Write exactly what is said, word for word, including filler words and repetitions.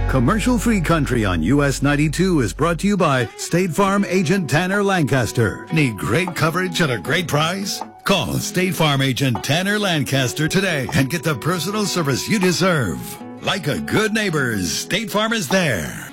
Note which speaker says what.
Speaker 1: Commercial-free country on U S ninety-two is brought to you by State Farm agent Tanner Lancaster. Need great coverage at a great price? Call State Farm agent Tanner Lancaster today and get the personal service you deserve. Like a good neighbor, State Farm is there.